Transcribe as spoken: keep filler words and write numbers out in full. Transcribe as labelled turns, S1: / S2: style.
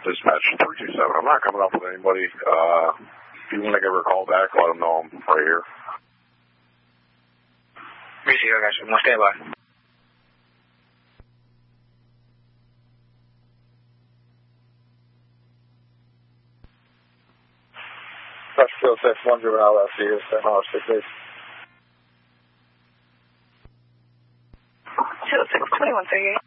S1: Dispatch three two seven. I'm not coming up with anybody. Uh, if you want to give her a call back, let them know I'm right here.
S2: Appreciate it, guys. I'm going to stand by.
S3: That's still six one juvenile left here, seven hours six eight.
S4: two oh six, twenty-one thirty-eight.